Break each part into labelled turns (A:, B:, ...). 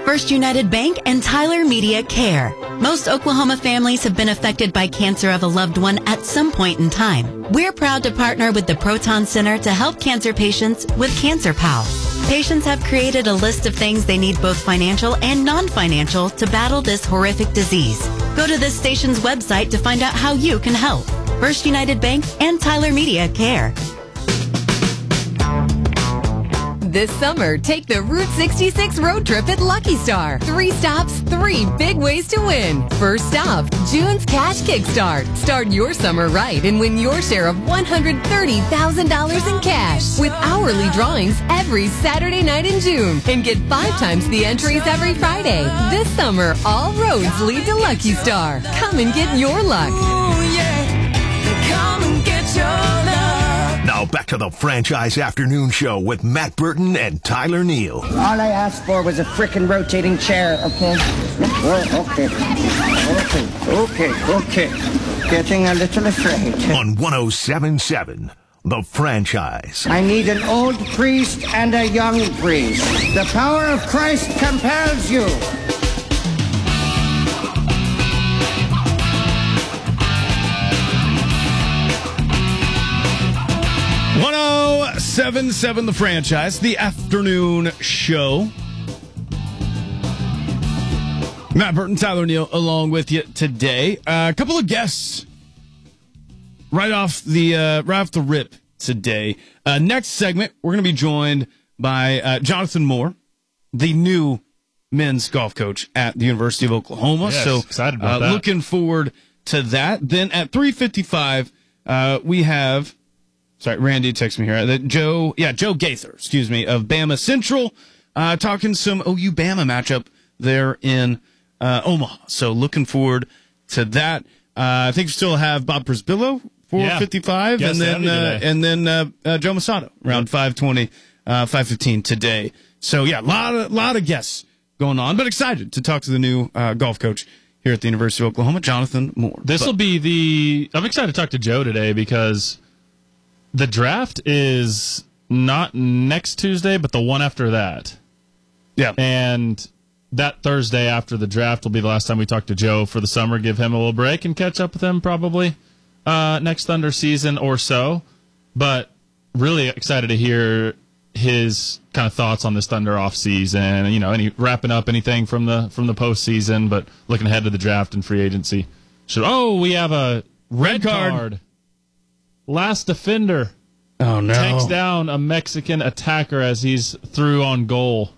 A: First United Bank, and Tyler Media Care. Most Oklahoma families have been affected by cancer of a loved one at some point in time. We're proud to partner with the Proton Center to help cancer patients with Cancer Pal. Patients have created a list of things they need, both financial and non-financial, to battle this horrific disease. Go to this station's website to find out how you can help. First United Bank and Tyler Media Care.
B: This summer, take the Route 66 road trip at Lucky Star. 3 stops, 3 big ways to win. First stop, June's Cash Kickstart. Start your summer right and win your share of $130,000 in cash with hourly drawings every Saturday night in June. And get 5 times the entries every Friday. This summer, all roads lead to Lucky Star. Come and get your luck.
C: Ooh, yeah. Come and get your luck.
D: Now back to the Franchise Afternoon Show with Matt Burton and Tyler Neal.
E: All I asked for was a frickin' rotating chair, okay? Okay. Getting a little afraid.
D: On 107.7, The Franchise.
E: I need an old priest and a young priest. The power of Christ compels you.
F: The Franchise, the afternoon show. Matt Burton, Tyler Neal, along with you today. A couple of guests right off the rip today. Next segment, we're going to be joined by Jonathan Moore, the new men's golf coach at the University of Oklahoma.
G: Yes,
F: so
G: excited about that.
F: Looking forward to that. Then at 3:55, we have. Sorry, Randy texted me here. That Joe Gaither, of Bama Central, talking some OU Bama matchup there in Omaha. So looking forward to that. I think we still have Bob Prisbillo, 4:55, and then Joe Masato around 5:20, 5:15 today. So yeah, a lot of guests going on, but excited to talk to the new golf coach here at the University of Oklahoma, Jonathan Moore.
G: I'm excited to talk to Joe today because the draft is not next Tuesday, but the one after that.
F: Yeah.
G: And that Thursday after the draft will be the last time we talk to Joe for the summer, give him a little break and catch up with him probably next Thunder season or so. But really excited to hear his kind of thoughts on this Thunder off season, any wrapping up anything from the postseason, but looking ahead to the draft and free agency. We have a red card. Last defender takes down a Mexican attacker as he's through on goal.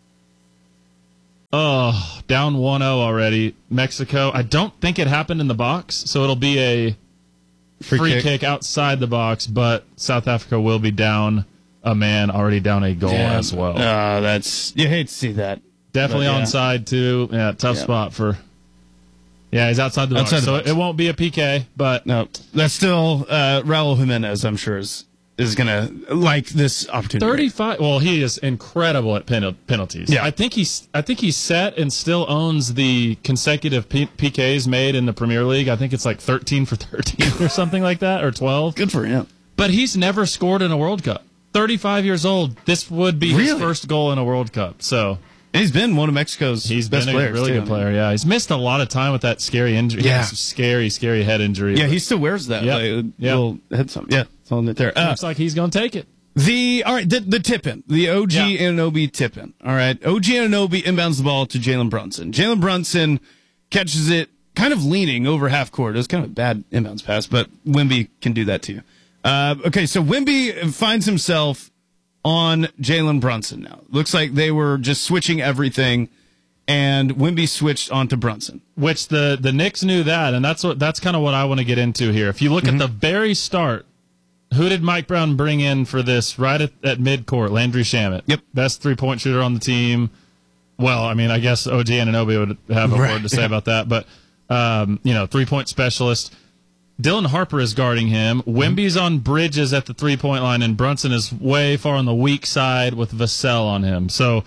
G: Down 1-0 already. Mexico. I don't think it happened in the box, so it'll be a free kick outside the box, but South Africa will be down a man, already down a goal as well.
F: You hate to see that.
G: Definitely onside, too. Yeah, tough spot for... Yeah, he's outside the box, so it won't be a PK, but...
F: No, that's still Raul Jimenez, I'm sure, is going to like this opportunity.
G: 35. Well, he is incredible at penalties.
F: Yeah.
G: I think he's set and still owns the consecutive PKs made in the Premier League. I think it's like 13 for 13 or something like that, or 12.
F: Good for him.
G: But he's never scored in a World Cup. 35 years old. This would be his first goal in a World Cup. So...
F: And he's been one of Mexico's best players.
G: Really good player, yeah. He's missed a lot of time with that scary injury.
F: Yeah.
G: Scary head injury.
F: Yeah, he still wears that. Little head something. Yeah, it's on it there.
G: Looks like he's going to take it.
F: The tip-in. The OG Anunoby tip-in. All right, OG Anunoby inbounds the ball to Jalen Brunson. Jalen Brunson catches it kind of leaning over half court. It was kind of a bad inbounds pass, but Wemby can do that too. Okay, so Wemby finds himself on Jalen Brunson now. Looks like they were just switching everything, and Wemby switched onto Brunson.
G: Which the Knicks knew that, and that's kind of what I want to get into here. If you look at the very start, who did Mike Brown bring in for this right at midcourt? Landry Shamet.
F: Yep.
G: Best three-point shooter on the team. Well, I mean, I guess OG Anunoby would have a word to say about that, but, three-point specialist. Dylan Harper is guarding him. Wemby's on Bridges at the three-point line, and Brunson is way far on the weak side with Vassell on him. So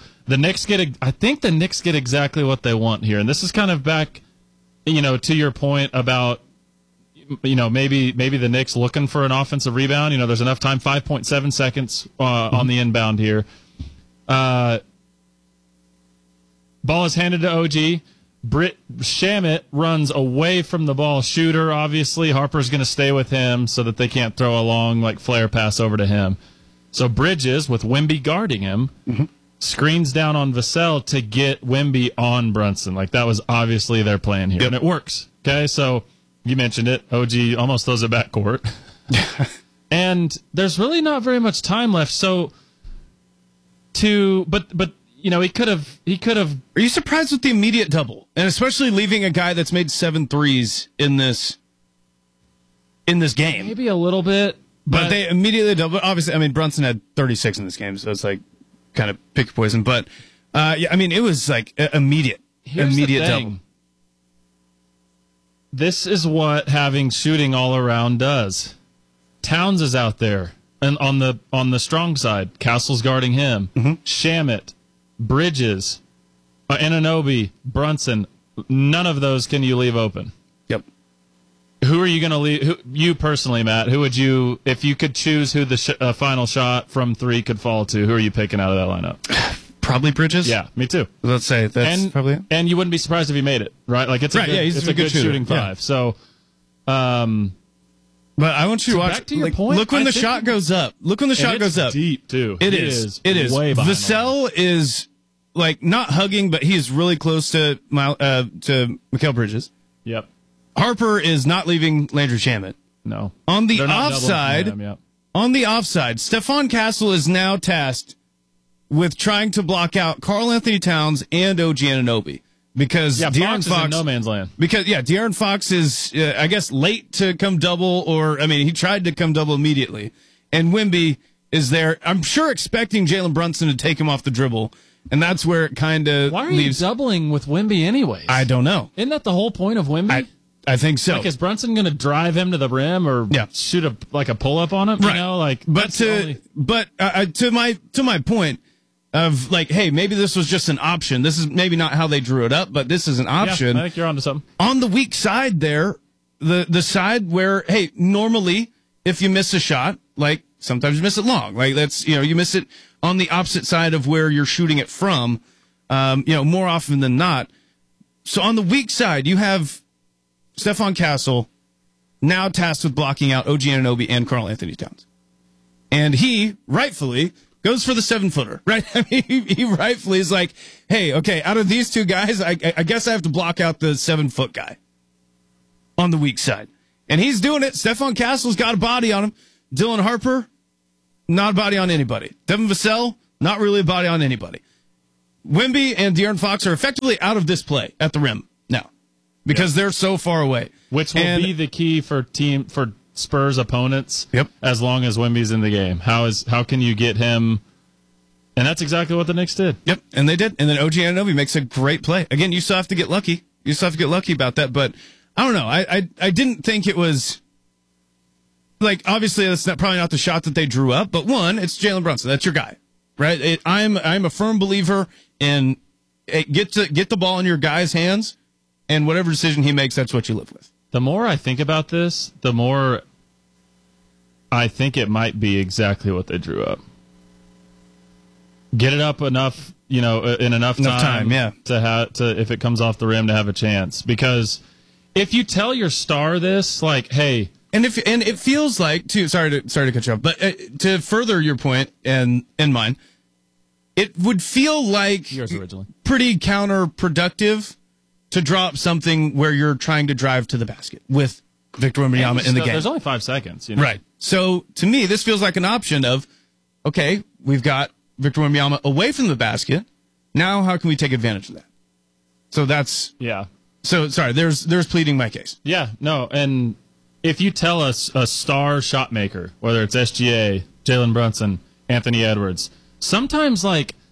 G: I think the Knicks get exactly what they want here. And this is kind of back, to your point about, maybe the Knicks looking for an offensive rebound. There's enough time, 5.7 seconds on the inbound here. Ball is handed to OG. Britt Shamit runs away from the ball. Shooter, obviously. Harper's going to stay with him so that they can't throw a long flare pass over to him. So Bridges, with Wemby guarding him, screens down on Vassell to get Wemby on Brunson. That was obviously their plan here.
F: Yep.
G: And it works. Okay, so you mentioned it. OG almost throws it back court. And there's really not very much time left. So but he could have.
F: Are you surprised with the immediate double, and especially leaving a guy that's made 7 threes in this game?
G: Maybe a little bit,
F: but they immediately double. Obviously, I mean Brunson had 36 in this game, so it's kind of pick your poison. But it was immediate double.
G: This is what having shooting all around does. Towns is out there, and on the strong side, Castle's guarding him. Shamit, Bridges, Anunoby, Brunson. None of those can you leave open.
F: Yep.
G: Who are you going to leave? You personally, Matt. Who would you, if you could choose who the final shot from 3 could fall to? Who are you picking out of that lineup?
F: Probably Bridges.
G: Yeah, me too.
F: Let's say that's probably it.
G: And you wouldn't be surprised if he made it, right? It's a good,
F: he's a good
G: shooting 5.
F: Yeah.
G: So,
F: but I want you to watch.
G: Back to your point,
F: look when the shot goes up. Look when the shot goes up.
G: Deep too.
F: It is.
G: Way behind
F: Vassell is not hugging, but he is really close to Mikal Bridges.
G: Yep.
F: Harper is not leaving Landry Shamit.
G: No.
F: On the offside, Stephon Castle is now tasked with trying to block out Karl Anthony Towns and OG Anunoby. Because De'Aaron Fox
G: is in no man's land.
F: Because De'Aaron Fox is, I guess, late to come double, he tried to come double immediately, and Wemby is there. I'm sure expecting Jalen Brunson to take him off the dribble, and that's where it kind of.
G: Why are you doubling with Wemby anyways?
F: I don't know.
G: Isn't that the whole point of Wemby?
F: I think so.
G: Is Brunson going to drive him to the rim or shoot a pull up on him?
F: Right. To my point. Of hey, maybe this was just an option. This is maybe not how they drew it up, but this is an option.
G: Yeah, I think you're onto something.
F: On the weak side there, the side where, normally if you miss a shot, sometimes you miss it long. That's, you miss it on the opposite side of where you're shooting it from, more often than not. So on the weak side, you have Stephon Castle now tasked with blocking out OG Anunoby and Karl Anthony Towns. And he, rightfully, goes for the 7-footer, right? I mean, he rightfully is hey, okay, out of these two guys, I guess I have to block out the 7-foot guy on the weak side. And he's doing it. Stephon Castle's got a body on him. Dylan Harper, not a body on anybody. Devin Vassell, not really a body on anybody. Wemby and De'Aaron Fox are effectively out of this play at the rim now because they're so far away.
G: Which will be the key for Spurs opponents.
F: Yep.
G: As long as Wemby's in the game, how can you get him? And that's exactly what the Knicks did.
F: Yep, and they did. And then OG Anunoby makes a great play. Again, you still have to get lucky. You still have to get lucky about that. But I don't know. I didn't think it was obviously that's probably not the shot that they drew up. But one, it's Jalen Brunson. That's your guy, right? I'm a firm believer in get the ball in your guy's hands, and whatever decision he makes, that's what you live with.
G: The more I think about this, the more I think it might be exactly what they drew up. Get it up enough, in enough time to if it comes off the rim to have a chance. Because if you tell your star this, hey,
F: and it feels like too. Sorry to cut you off, but to further your point and mine, it would feel like
G: yours originally
F: pretty counterproductive to drop something where you're trying to drive to the basket with Victor Wembanyama in the game.
G: There's only 5 seconds.
F: Right. So, to me, this feels like an option of, okay, we've got Victor Wembanyama away from the basket. Now, how can we take advantage of that? So, that's...
G: Yeah.
F: So, sorry, there's pleading my case.
G: Yeah, no, and if you tell us a star shot maker, whether it's SGA, Jalen Brunson, Anthony Edwards, sometimes,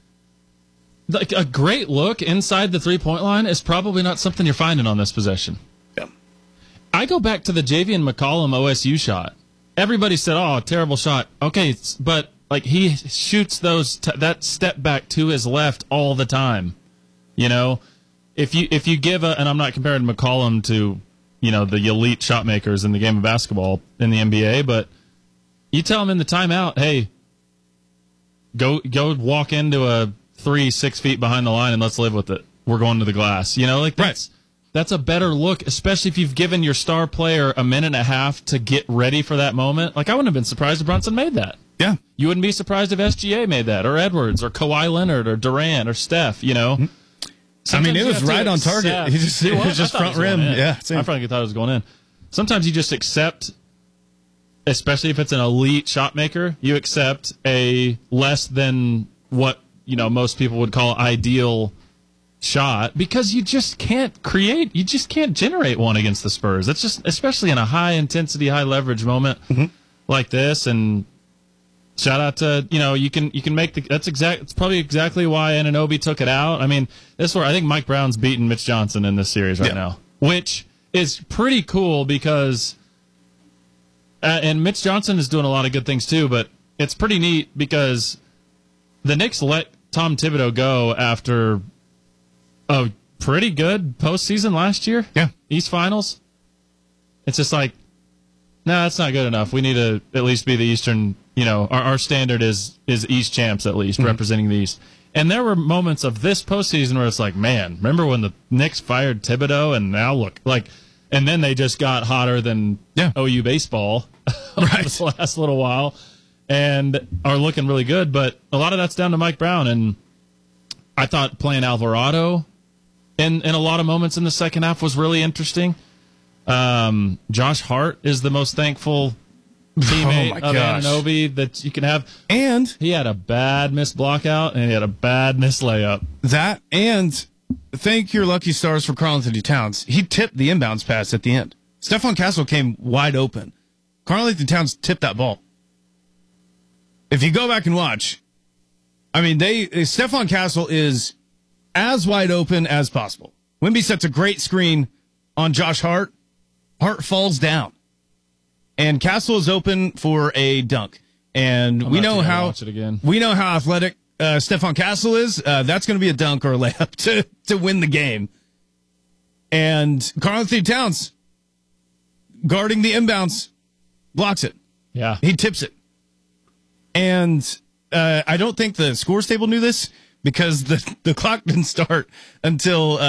G: a great look inside the three-point line is probably not something you're finding on this possession.
F: Yeah.
G: I go back to the Javian McCollum OSU shot. Everybody said, "Oh, terrible shot." Okay, but he shoots that step back to his left all the time. If you give and I'm not comparing McCollum to the elite shot makers in the game of basketball in the NBA, but you tell him in the timeout, "Hey, go walk into a 3 6 feet behind the line and let's live with it." we're going to the glass. That's a better look, especially if you've given your star player a minute and a half to get ready for that moment. Like, I wouldn't have been surprised if Brunson made that.
F: Yeah.
G: You wouldn't be surprised if SGA made that, or Edwards, or Kawhi Leonard, or Durant, or Steph,
F: Mm-hmm.
G: Sometimes
F: it was right on target.
G: accept-
F: It was just front rim. Yeah, same.
G: I frankly thought it was going in. Sometimes you just accept, especially if it's an elite shot maker, you accept a less than what most people would call ideal shot, because you just can't generate one against the Spurs. That's just, especially in a high intensity, high leverage moment like this. And shout out to, you can make it's probably exactly why Anunoby took it out. I mean, this is where I think Mike Brown's beating Mitch Johnson in this series right now, which is pretty cool because, and Mitch Johnson is doing a lot of good things too, but it's pretty neat because the Knicks let Tom Thibodeau go after a pretty good postseason last year.
F: Yeah.
G: East Finals. It's just like, no, that's not good enough. We need to at least be the Eastern, our standard is East champs at least, representing the East. And there were moments of this postseason where it's like, man, remember when the Knicks fired Thibodeau, and now look, and then they just got hotter than OU baseball
F: right.
G: the last little while and are looking really good. But a lot of that's down to Mike Brown. And I thought playing Alvarado in a lot of moments in the second half was really interesting. Josh Hart is the most thankful teammate of Anunoby that you can have.
F: And
G: he had a bad missed block out, and he had a bad missed layup.
F: That, and thank your lucky stars for Karl-Anthony Towns. He tipped the inbounds pass at the end. Stephon Castle came wide open. Karl-Anthony Towns tipped that ball. If you go back and watch, I mean, Stephon Castle is as wide open as possible. Wemby sets a great screen on Josh Hart. Hart falls down. And Castle is open for a dunk. And we know how athletic Stephon Castle is. That's going to be a dunk or a layup to win the game. And Karl-Anthony Towns, guarding the inbounds, blocks it.
G: Yeah.
F: He tips it. And I don't think the scores table knew this, because the clock didn't start until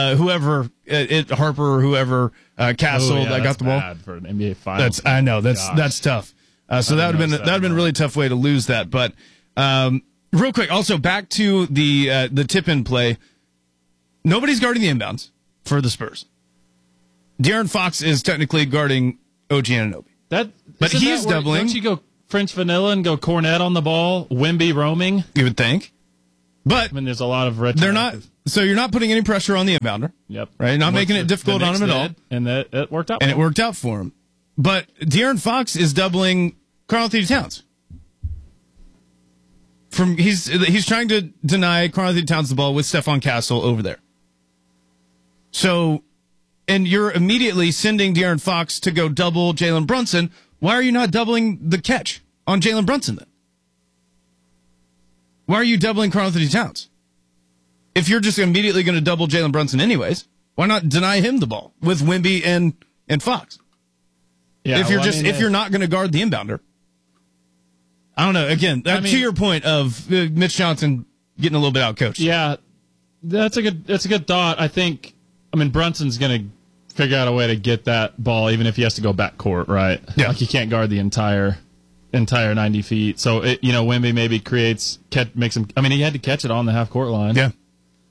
F: Harper or whoever Castle that got the ball.
G: Bad for an NBA Finals.
F: That's tough. So that would have been a really tough way to lose that. But real quick, also back to the tip in play. Nobody's guarding the inbounds for the Spurs. De'Aaron Fox is technically guarding OG Anunoby. But he's doubling.
G: Don't you go French vanilla and go Cornet on the ball, Wemby roaming?
F: You would think. But
G: I mean, there's a lot of retroactive.
F: They're not. So you're not putting any pressure on the inbounder.
G: Yep.
F: Right. Not making it difficult on him at all.
G: And it worked out.
F: And it worked out for him. But De'Aaron Fox is doubling Karl-Anthony Towns. He's trying to deny Karl-Anthony Towns the ball with Stephon Castle over there. So, and you're immediately sending De'Aaron Fox to go double Jalen Brunson. Why are you not doubling the catch on Jalen Brunson then? Why are you doubling Karl-Anthony Towns? If you're just immediately going to double Jalen Brunson anyways, why not deny him the ball with Wemby and Fox? Yeah, if you're not going to guard the inbounder. I don't know. Again, to your point of Mitch Johnson getting a little bit outcoached.
G: Yeah, that's a good thought. I think, Brunson's going to figure out a way to get that ball, even if he has to go backcourt, right?
F: Yeah.
G: Like, he can't guard the entire 90 feet. So, Wemby maybe makes him. He had to catch it on the half court line.
F: Yeah.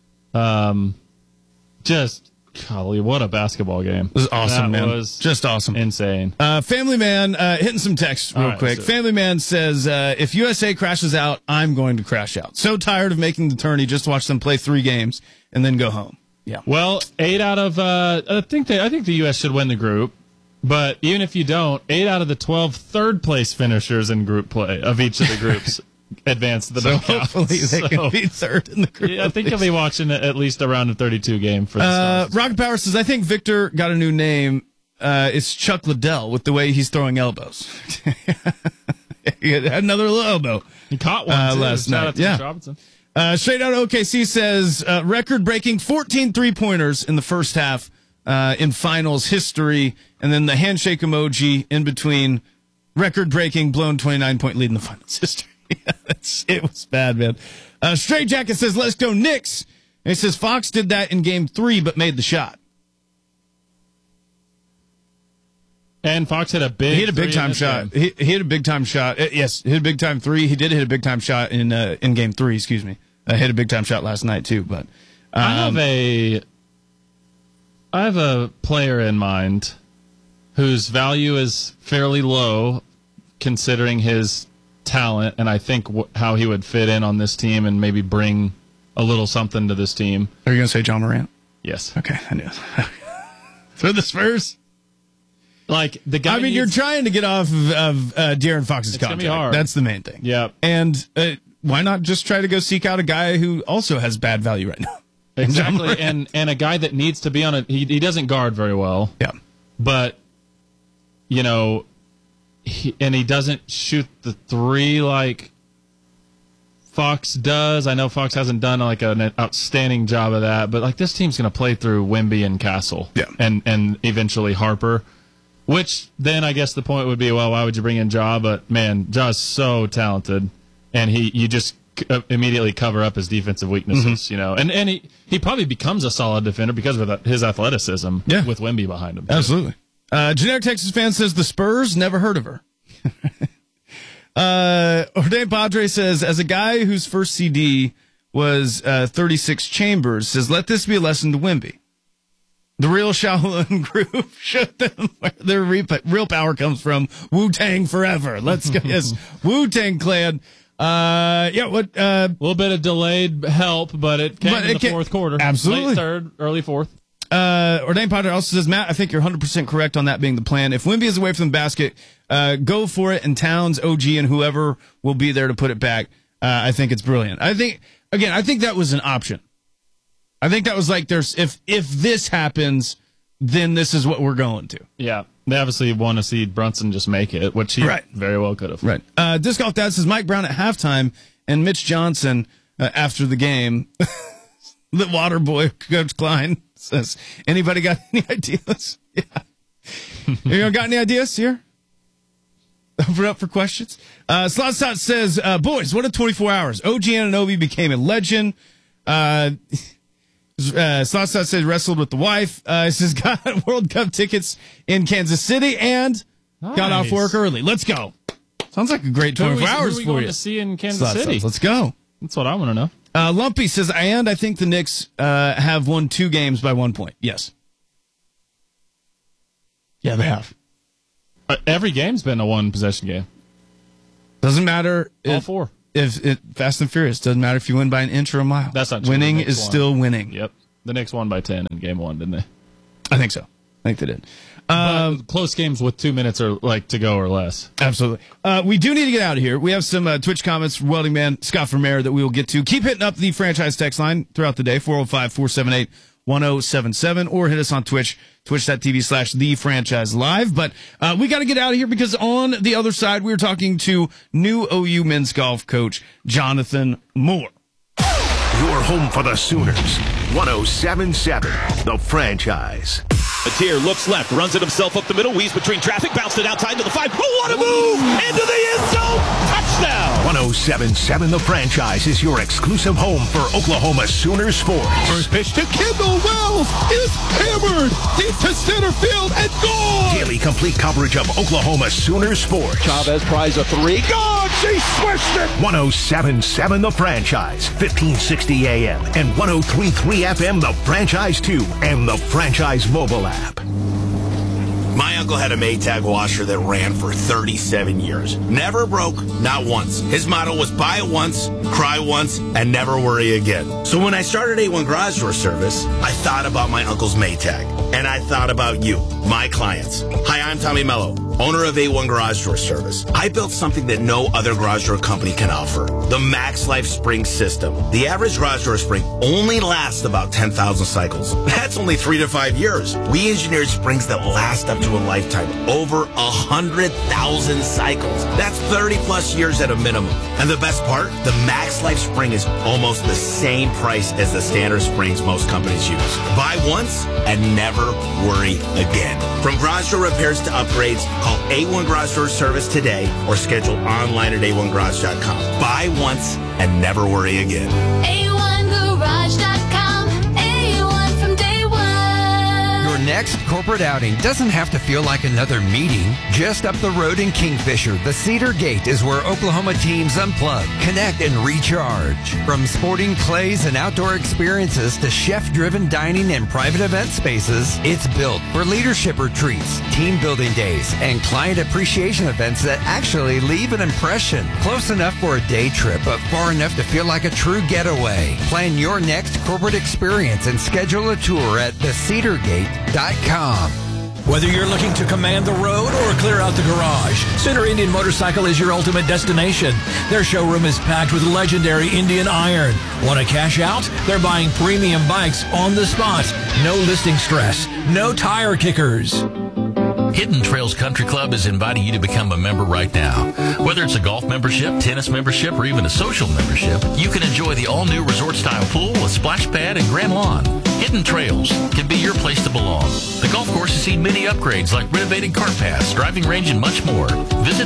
G: Just, golly, what a basketball game.
F: It was awesome, man.
G: Was
F: just awesome.
G: Insane.
F: Family Man, hitting some text real quick. Family Man says, if USA crashes out, I'm going to crash out. So tired of making the tourney, just watch them play 3 games and then go home. Yeah.
G: Well, 8 out of, I think the U.S. should win the group. But even if you don't, 8 out of the 12 third-place finishers in group play of each of the groups advance to the knockouts.
F: Hopefully they can be third in the group.
G: Yeah, I think I'll be watching at least a round of 32 game for the
F: Rocket Power says, I think Victor got a new name. It's Chuck Liddell with the way he's throwing elbows. He had another little elbow.
G: He caught one
F: last night. Yeah.
G: Robinson.
F: Straight out of OKC says, record-breaking 14 three-pointers in the first half in finals history, and then the handshake emoji in between, record-breaking, blown 29-point lead in the finals history. It was bad, man. Straight Jacket says, let's go Knicks. And he says Fox did that in Game 3, but made the shot.
G: And Fox hit a big.
F: He hit a big time shot. He hit a big time shot. Yes, hit a big time three. He did hit a big time shot in Game 3. Excuse me. Hit a big time shot last night too. But
G: I have a player in mind whose value is fairly low considering his talent, and I think how he would fit in on this team and maybe bring a little something to this team.
F: Are you going to say John Morant?
G: Yes.
F: Okay, I knew. For the Spurs.
G: Like the guy.
F: I mean, you're trying to get off of De'Aaron Fox's contract.
G: Gonna be hard.
F: That's the main thing.
G: Yeah.
F: And why not just try to go seek out a guy who also has bad value right now?
G: Exactly, and a guy that needs to be on it. He doesn't guard very well.
F: Yeah.
G: But he doesn't shoot the three like Fox does. I know Fox hasn't done like an outstanding job of that, but like this team's going to play through Wemby and Castle, and eventually Harper. Which then I guess the point would be, well, why would you bring in Ja? But man, Ja's so talented, and you just immediately cover up his defensive weaknesses, and he probably becomes a solid defender because of his athleticism with Wemby behind him. Too.
F: Absolutely. Generic Texas fan says the Spurs, never heard of her. Ordained Padre says, as a guy whose first CD was 36 Chambers, says, let this be a lesson to Wemby. The real Shaolin group showed them where their real power comes from. Wu-Tang forever. Let's go. Yes, Wu-Tang Clan. A
G: little bit of delayed help, but it came in the fourth quarter.
F: Absolutely.
G: Late third, early fourth.
F: Ordained Padre also says, Matt, I think you're 100% correct on that being the plan. If Wemby is away from the basket, go for it, and Towns, OG, and whoever will be there to put it back. I think it's brilliant. I think that was an option. I think that was like, if this happens, then this is what we're going to.
G: Yeah. They obviously want to see Brunson just make it, which he very well could have.
F: Right. Disc Golf Dad says Mike Brown at halftime and Mitch Johnson after the game. The water boy, Coach Klein, says, anybody got any ideas? Yeah. You got any ideas here? Open up for questions. Slot says, boys, what a 24 hours. OG Anunoby became a legend. Slot says wrestled with the wife. He says got World Cup tickets in Kansas City and got off work early. Let's go. Sounds like a great 24 hours
G: who are we
F: for
G: going
F: you.
G: To see in Kansas City.
F: Let's go.
G: That's what I want to know.
F: Lumpy says, and I think the Knicks have won 2 games by 1 point. Yes. Yeah, they have.
G: Every game's been a 1-possession game.
F: Doesn't matter.
G: All 4.
F: If Fast and Furious, doesn't matter if you win by an inch or a mile.
G: That's not true.
F: Winning is still winning.
G: Yep. The Knicks won by 10 in game 1, didn't they?
F: I think so. I think they did.
G: Close games with 2 minutes or to go or less.
F: Absolutely. We do need to get out of here. We have some Twitch comments from Welding Man Scott Vermeer that we will get to. Keep hitting up the franchise text line throughout the day, 405-478-1077, or hit us on Twitch, twitch.tv/thefranchiselive. But we got to get out of here because on the other side, we're talking to new OU men's golf coach, Jonathan Moore.
D: Your home for the Sooners. 107.7, The Franchise.
H: Mateer looks left, runs it himself up the middle, weaves between traffic, bounced it outside to the 5. Oh, what a move! Into the end zone! Touchdown!
D: 107.7 The Franchise is your exclusive home for Oklahoma Sooner sports.
H: First pitch to Kendall Wells is hammered deep to center field and gone!
D: Daily complete coverage of Oklahoma Sooner sports.
H: Chavez tries a 3. Gone! She swished it!
D: 107.7 The Franchise, 1560 AM and 103.3 FM The Franchise 2 and The Franchise mobile app.
I: My uncle had a Maytag washer that ran for 37 years. Never broke, not once. His motto was buy it once, cry once, and never worry again. So when I started A1 Garage Door Service, I thought about my uncle's Maytag. And I thought about you, my clients. Hi, I'm Tommy Mello, owner of A1 Garage Door Service. I built something that no other garage door company can offer. The Max Life Spring System. The average garage door spring only lasts about 10,000 cycles. That's only 3 to 5 years. We engineered springs that last up to a lifetime. Over 100,000 cycles. That's 30 plus years at a minimum. And the best part? The Max Life Spring is almost the same price as the standard springs most companies use. Buy once and never worry again. From garage door repairs to upgrades, call A1 Garage Door Service today or schedule online at a1garage.com. Buy once and never worry again.
C: A1Garage.com.
J: resort outing doesn't have to feel like another meeting. Just up the road in Kingfisher, the Cedar Gate is where Oklahoma teams unplug, connect, and recharge. From sporting clays and outdoor experiences to chef-driven dining and private event spaces, it's built for leadership retreats, team building days, and client appreciation events that actually leave an impression. Close enough for a day trip, but far enough to feel like a true getaway. Plan your next corporate experience and schedule a tour at thecedargate.com.
K: Whether you're looking to command the road or clear out the garage, Center Indian Motorcycle is your ultimate destination. Their showroom is packed with legendary Indian iron. Want to cash out? They're buying premium bikes on the spot. No listing stress. No tire kickers.
L: Hidden Trails Country Club is inviting you to become a member right now. Whether it's a golf membership, tennis membership, or even a social membership, you can enjoy the all-new resort-style pool with splash pad and grand lawn. Hidden Trails can be your place to belong. The golf course has seen many upgrades like renovated cart paths, driving range, and much more. Visit